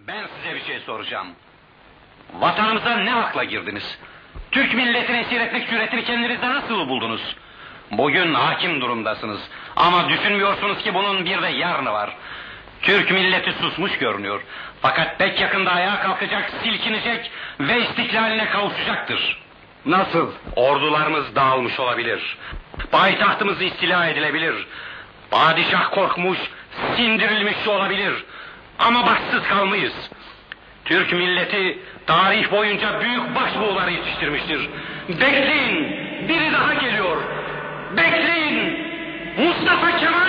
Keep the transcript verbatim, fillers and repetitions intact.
Ben size bir şey soracağım. Vatanımıza ne akla girdiniz? Türk milletini esir etmek cüretini kendinizde nasıl buldunuz? Bugün hakim durumdasınız. Ama düşünmüyorsunuz ki bunun bir de yarını var. Türk milleti susmuş görünüyor. Fakat pek yakında ayağa kalkacak, silkinecek ve istiklaline kavuşacaktır. Nasıl? Ordularımız dağılmış olabilir. Payitahtımız istila edilebilir. Padişah korkmuş, sindirilmiş olabilir. Ama başsız kalmayız. Türk milleti tarih boyunca büyük başbuğları yetiştirmiştir. Bekleyin, biri daha geliyor. Bekleyin, Mustafa Kemal